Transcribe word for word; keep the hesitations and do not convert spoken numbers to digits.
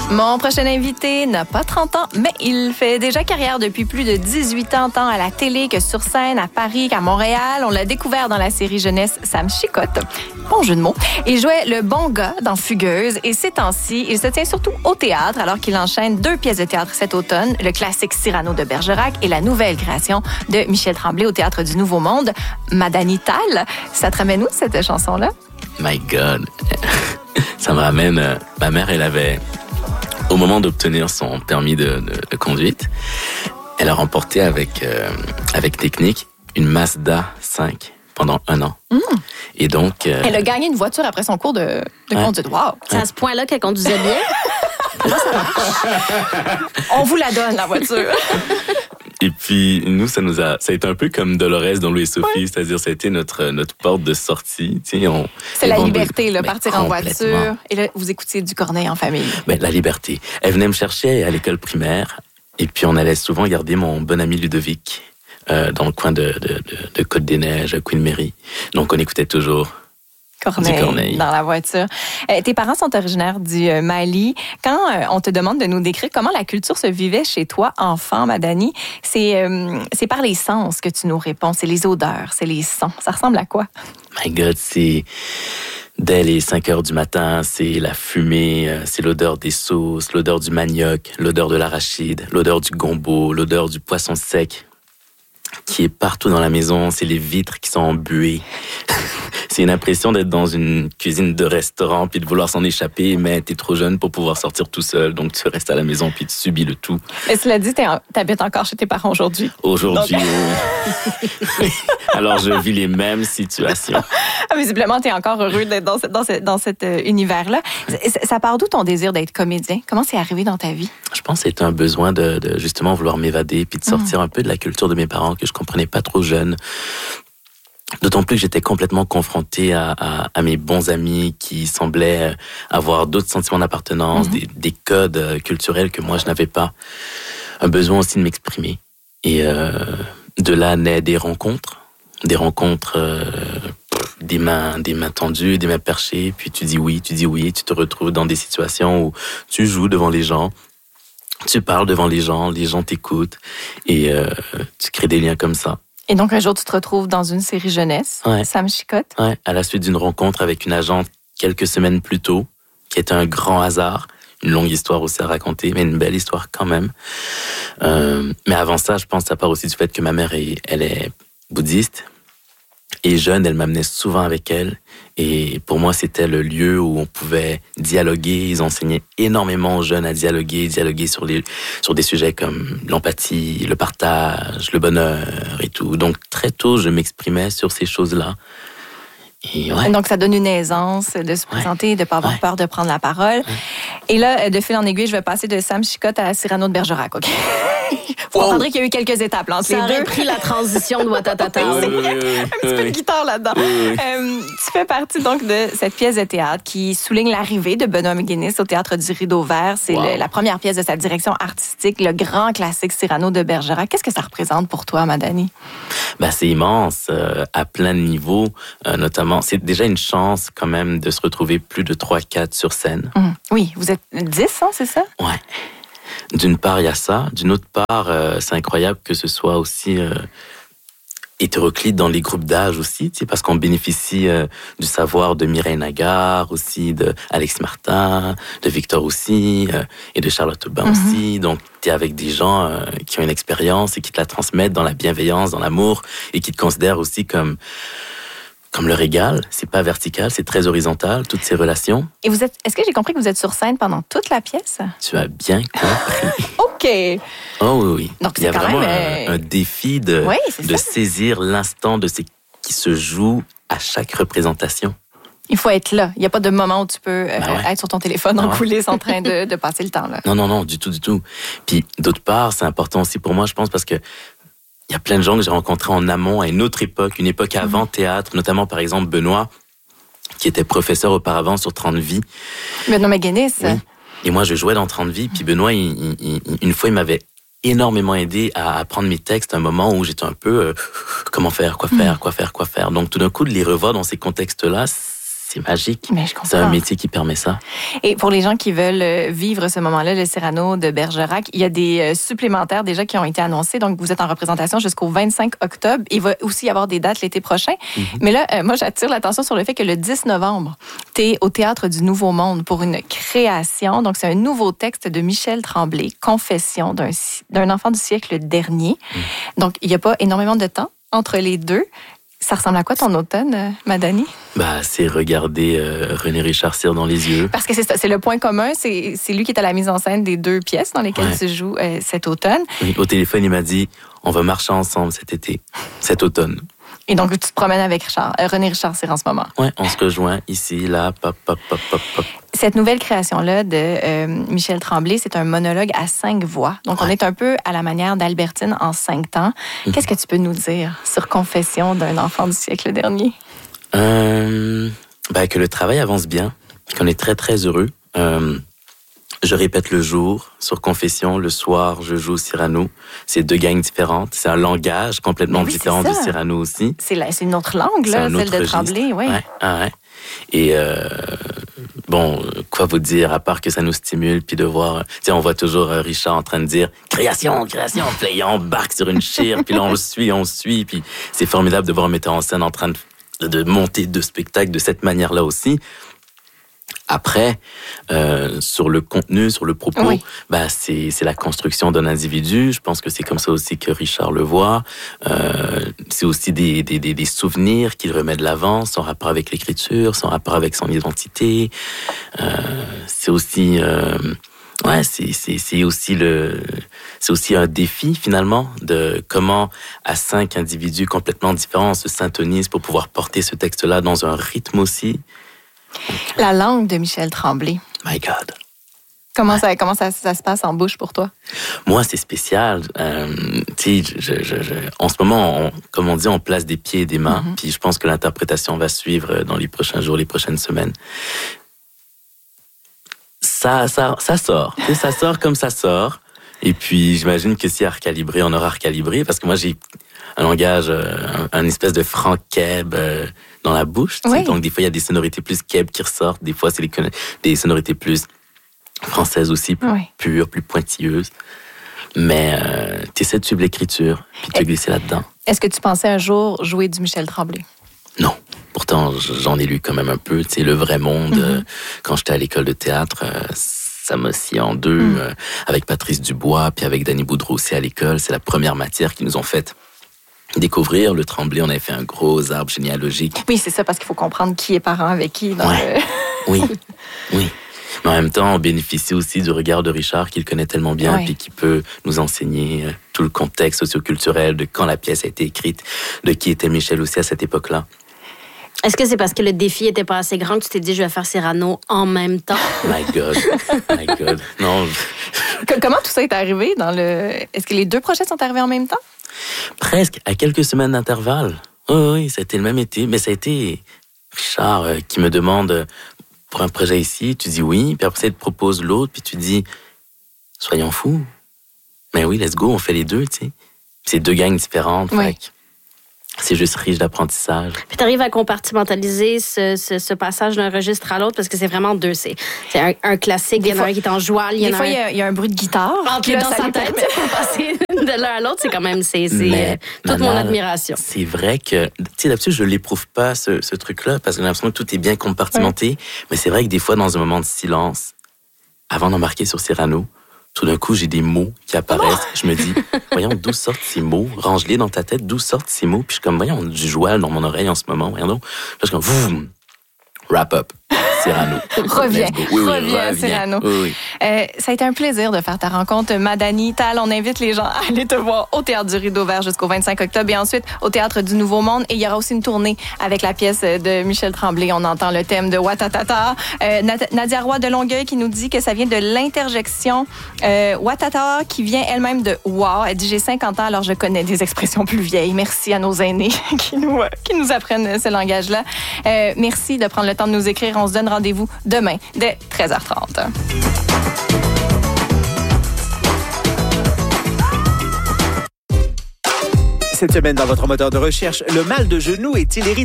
Mon prochain invité n'a pas trente ans, mais il fait déjà carrière depuis plus de dix-huit ans, tant à la télé que sur scène, à Paris qu'à Montréal. On l'a découvert dans la série jeunesse Sam Chicotte. Bon jeu de mots. Il jouait le bon gars dans Fugueuse et ces temps-ci, il se tient surtout au théâtre alors qu'il enchaîne deux pièces de théâtre cet automne, le classique Cyrano de Bergerac et la nouvelle création de Michel Tremblay au Théâtre du Nouveau Monde, Madani Tal. Ça te ramène où, cette chanson-là? My God! Ça me ramène... Euh, ma mère, elle avait... Au moment d'obtenir son permis de, de, de conduite, elle a remporté avec, euh, avec technique une Mazda cinq pendant un an. Mmh. Et donc... Euh, elle a gagné une voiture après son cours de, de ouais. conduite. Wow! C'est à ce point-là qu'elle conduisait bien? Comment ça marche? On vous la donne, la voiture. Et puis, nous, ça nous a, ça a été un peu comme Dolores dans Louis et Sophie, ouais. c'est-à-dire ça a été notre, notre porte de sortie. Tu sais, on, c'est la liberté, là, partir en voiture. Et là, vous écoutiez du Corneille en famille. Ben, la liberté. Elle venait me chercher à l'école primaire, et puis on allait souvent garder mon bon ami Ludovic euh, dans le coin de, de, de, de Côte-des-Neiges, Queen Mary. Donc, on écoutait toujours Corneille, Corneille dans la voiture. Euh, tes parents sont originaires du euh, Mali. Quand euh, on te demande de nous décrire comment la culture se vivait chez toi, enfant, Madani, c'est, euh, c'est par les sens que tu nous réponds. C'est les odeurs, c'est les sons. Ça ressemble à quoi? My God, c'est... Dès les cinq heures du matin, c'est la fumée, c'est l'odeur des sauces, l'odeur du manioc, l'odeur de l'arachide, l'odeur du gombo, l'odeur du poisson sec qui est partout dans la maison. C'est les vitres qui sont embuées. C'est une impression d'être dans une cuisine de restaurant puis de vouloir s'en échapper, mais t'es trop jeune pour pouvoir sortir tout seul, donc tu restes à la maison puis tu subis le tout. Mais cela dit, en, t'habites encore chez tes parents aujourd'hui? Aujourd'hui, donc... oui. Alors je vis les mêmes situations. Ah, visiblement, t'es encore heureux d'être dans, ce, dans, ce, dans cet euh, univers-là. Ça, ça part d'où ton désir d'être comédien? Comment c'est arrivé dans ta vie? Je pense que c'était un besoin de, de justement vouloir m'évader puis de sortir mmh. un peu de la culture de mes parents que je comprenais pas trop jeune. D'autant plus que j'étais complètement confronté à, à, à mes bons amis qui semblaient avoir d'autres sentiments d'appartenance, mmh. des, des codes culturels que moi je n'avais pas. Un besoin aussi de m'exprimer. Et euh, de là naît des rencontres, des rencontres, euh, des mains, des mains tendues, des mains perchées. Puis tu dis oui, tu dis oui, tu te retrouves dans des situations où tu joues devant les gens, tu parles devant les gens, les gens t'écoutent et euh, tu crées des liens comme ça. Et donc, un jour, tu te retrouves dans une série jeunesse, ouais. Sam Chicotte. Ouais, à la suite d'une rencontre avec une agente quelques semaines plus tôt, qui est un grand hasard. Une longue histoire aussi à raconter, mais une belle histoire quand même. Euh, mais avant ça, je pense que ça part aussi du fait que ma mère, est, elle est bouddhiste. Et jeune, elle m'amenait souvent avec elle. Et pour moi, c'était le lieu où on pouvait dialoguer. Ils enseignaient énormément aux jeunes à dialoguer, dialoguer sur, les, sur des sujets comme l'empathie, le partage, le bonheur et tout. Donc, très tôt, je m'exprimais sur ces choses-là. Et ouais. Donc, ça donne une aisance de se présenter, ouais. de ne pas avoir ouais. peur de prendre la parole. Ouais. Et là, de fil en aiguille, je vais passer de Sam Chicotte à Cyrano de Bergerac, OK? Vous comprendrez qu'il y a eu quelques étapes là, entre ça les aurait deux. pris la transition de Watatata. Oui, oui, oui, oui. Un petit peu de guitare là-dedans. Oui, oui. Euh, tu fais partie donc de cette pièce de théâtre qui souligne l'arrivée de Benoît McGuinness au Théâtre du Rideau Vert. C'est wow. le, la première pièce de sa direction artistique, le grand classique Cyrano de Bergerac. Qu'est-ce que ça représente pour toi, Madani? Ben, c'est immense, euh, à plein de niveaux, euh, notamment. C'est déjà une chance quand même de se retrouver plus de trois quatre sur scène. Mmh. Oui, vous êtes dix, hein, c'est ça? Ouais. D'une part, il y a ça. D'une autre part, euh, c'est incroyable que ce soit aussi euh, hétéroclite dans les groupes d'âge aussi, tu sais, parce qu'on bénéficie euh, du savoir de Mireille Nagar, aussi de Alex Martin, de Victor aussi, euh, et de Charlotte Aubin mm-hmm. aussi. Donc, tu es avec des gens euh, qui ont une expérience et qui te la transmettent dans la bienveillance, dans l'amour, et qui te considèrent aussi comme... comme leur égal, c'est pas vertical, c'est très horizontal, toutes ces relations. Et vous êtes, est-ce que j'ai compris que vous êtes sur scène pendant toute la pièce? Tu as bien compris. OK. Oh oui, oui. Donc, il y a vraiment même... un, un défi de, oui, de saisir l'instant de ce qui se joue à chaque représentation. Il faut être là. Il n'y a pas de moment où tu peux euh, ben ouais. être sur ton téléphone en coulisses en train de, de passer le temps. Là. Non, non, non, du tout, du tout. Puis, d'autre part, c'est important aussi pour moi, je pense, parce que il y a plein de gens que j'ai rencontrés en amont, à une autre époque, une époque avant mmh. théâtre, notamment, par exemple, Benoît, qui était professeur auparavant sur trente vies. Benoît McGuinness. Oui. Et moi, je jouais dans trente vies, puis Benoît, il, il, il, une fois, il m'avait énormément aidé à apprendre mes textes à un moment où j'étais un peu euh, comment faire, quoi faire, mmh. quoi faire, quoi faire. Donc, tout d'un coup, de les revoir dans ces contextes-là, c'est magique. Mais je comprends. C'est un métier qui permet ça. Et pour les gens qui veulent vivre ce moment-là, le Cyrano de Bergerac, il y a des supplémentaires déjà qui ont été annoncés. Donc, vous êtes en représentation jusqu'au vingt-cinq octobre. Il va aussi y avoir des dates l'été prochain. Mm-hmm. Mais là, euh, moi, j'attire l'attention sur le fait que le dix novembre, tu es au Théâtre du Nouveau Monde pour une création. Donc, c'est un nouveau texte de Michel Tremblay, Confession d'un, d'un enfant du siècle dernier. Mm. Donc, il n'y a pas énormément de temps entre les deux. Ça ressemble à quoi ton automne, euh, Madani? Bah, c'est regarder euh, René Richard Cyr dans les yeux. Parce que c'est ça, c'est le point commun. C'est, c'est lui qui est à la mise en scène des deux pièces dans lesquelles ouais. tu joues euh, cet automne. Oui, au téléphone, il m'a dit, on va marcher ensemble cet été, cet automne. Et donc, tu te promènes avec Richard, euh, René Richard Cyr en ce moment. Oui, on se rejoint ici, là, pop, pop, pop, pop, pop. Cette nouvelle création-là de euh, Michel Tremblay, c'est un monologue à cinq voix. Donc, ouais. on est un peu à la manière d'Albertine en cinq temps. Mmh. Qu'est-ce que tu peux nous dire sur Confession d'un enfant du siècle dernier? Euh, ben, que le travail avance bien, qu'on est très, très heureux. Euh, je répète le jour sur Confession, le soir, je joue Cyrano. C'est deux gangs différentes. C'est un langage complètement oui, différent de Cyrano aussi. C'est, la, c'est une autre langue, là, celle de Tremblay. Oui. Ouais, ah ouais. Et euh, bon, quoi vous dire, à part que ça nous stimule, puis de voir, tu sais, on voit toujours Richard en train de dire « Création, création », puis il embarque sur une chire, puis là, on le suit, on le suit, puis c'est formidable de voir un metteur en scène en train de, de monter deux spectacles de cette manière-là aussi. Après, euh, sur le contenu, sur le propos, oui. bah c'est c'est la construction d'un individu. Je pense que c'est comme ça aussi que Richard le voit. Euh, c'est aussi des des des, des souvenirs qu'il remet de l'avant, son rapport avec l'écriture, son rapport avec son identité. Euh, c'est aussi euh, ouais, c'est c'est c'est aussi le c'est aussi un défi finalement de comment à cinq individus complètement différents on se syntonise pour pouvoir porter ce texte-là dans un rythme aussi. La langue de Michel Tremblay. My God. Comment, ouais. ça, comment ça, ça se passe en bouche pour toi? Moi, c'est spécial. Euh, tu sais, je, je, je, en ce moment, on, comme on dit, on place des pieds et des mains. Mm-hmm. Puis je pense que l'interprétation va suivre dans les prochains jours, les prochaines semaines. Ça, ça, ça sort. Tu sais, ça sort comme ça sort. Et puis, j'imagine que si à recalibrer, on aura recalibré. Parce que moi, j'ai un langage, un, un espèce de franc keb euh, dans la bouche. Oui. Donc, des fois, il y a des sonorités plus keb qui ressortent. Des fois, c'est les, des sonorités plus françaises aussi, plus oui. pures, plus pointilleuses. Mais euh, tu essaies de suivre l'écriture, puis te glisser là-dedans. Est-ce que tu pensais un jour jouer du Michel Tremblay? Non. Pourtant, j'en ai lu quand même un peu. Tu sais, Le Vrai Monde, mm-hmm. euh, quand j'étais à l'école de théâtre, euh, ça m'a scié en deux. Mm. Euh, avec Patrice Dubois, puis avec Danny Boudreau aussi à l'école. C'est la première matière qu'ils nous ont faite découvrir. Le Tremblay, on avait fait un gros arbre généalogique. Oui, c'est ça, parce qu'il faut comprendre qui est parent avec qui. Dans ouais. le... Oui, oui. Mais en même temps, on bénéficie aussi du regard de Richard qu'il connaît tellement bien, puis qui peut nous enseigner tout le contexte socio-culturel de quand la pièce a été écrite, de qui était Michel aussi à cette époque-là. Est-ce que c'est parce que le défi était pas assez grand que tu t'es dit je vais faire Cyrano en même temps? My God, my God, non. Comment tout ça est arrivé dans le... Est-ce que les deux projets sont arrivés en même temps? Presque, à quelques semaines d'intervalle. Oh, oui, ça a été le même été, mais ça a été Richard euh, qui me demande euh, pour un projet ici, tu dis oui, puis après il te propose l'autre, puis tu dis soyons fous. Mais oui, let's go, on fait les deux, tu sais. C'est deux gangs différentes, oui. Fait que c'est juste riche d'apprentissage. Puis tu arrives à compartimentaliser ce, ce, ce passage d'un registre à l'autre parce que c'est vraiment deux. C'est, c'est un, un classique, il y en a un qui est en joual. Des fois, il y, a, il y a un bruit de guitare. Qui est dans sa tête pour passer de l'un à l'autre. C'est quand même, c'est, c'est Mais, toute Nana, mon admiration. C'est vrai que, tu sais, d'habitude, je ne l'éprouve pas, ce, ce truc-là, parce que j'ai l'impression que tout est bien compartimenté. Ouais. Mais c'est vrai que des fois, dans un moment de silence, avant d'embarquer sur Cyrano, tout d'un coup, j'ai des mots qui apparaissent. Oh! Je me dis, voyons, d'où sortent ces mots? Range-les dans ta tête, d'où sortent ces mots? Puis je suis comme, voyons, du joual dans mon oreille en ce moment. Voyons donc. Là, je suis comme, voum, wrap up. Cyrano. Reviens, oui, oui, reviens, reviens. Cyrano. Oui, oui. Euh, ça a été un plaisir de faire ta rencontre, Madani Tal. On invite les gens à aller te voir au Théâtre du Rideau Vert jusqu'au vingt-cinq octobre et ensuite au Théâtre du Nouveau Monde. Et il y aura aussi une tournée avec la pièce de Michel Tremblay. On entend le thème de Watatata. Euh, Nadia Roy de Longueuil qui nous dit que ça vient de l'interjection euh, Watata qui vient elle-même de wow. Elle dit j'ai cinquante ans alors je connais des expressions plus vieilles. Merci à nos aînés qui nous, euh, qui nous apprennent ce langage-là. Euh, merci de prendre le temps de nous écrire. On se donne rendez-vous demain dès treize heures trente. Cette semaine, dans votre moteur de recherche, le mal de genou est-il héréditaire?